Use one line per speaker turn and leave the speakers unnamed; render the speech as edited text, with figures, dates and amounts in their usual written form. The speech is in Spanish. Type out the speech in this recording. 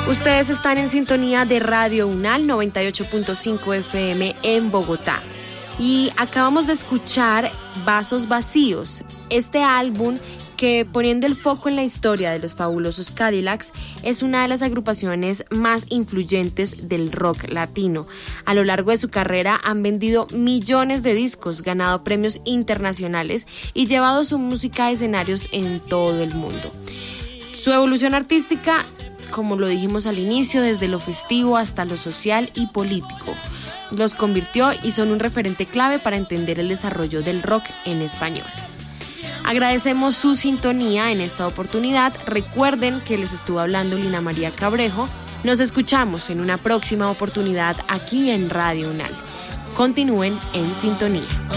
Ustedes están en sintonía de Radio UNAL 98.5 FM en Bogotá. Y acabamos de escuchar Vasos Vacíos, este álbum que, poniendo el foco en la historia de los fabulosos Cadillacs, es una de las agrupaciones más influyentes del rock latino. A lo largo de su carrera han vendido millones de discos, ganado premios internacionales y llevado su música a escenarios en todo el mundo. Su evolución artística, como lo dijimos al inicio, desde lo festivo hasta lo social y político, los convirtió y son un referente clave para entender el desarrollo del rock en español. Agradecemos su sintonía en esta oportunidad. Recuerden que les estuvo hablando Lina María Cabrejo. Nos escuchamos en una próxima oportunidad aquí en Radio UNAL. Continúen en sintonía.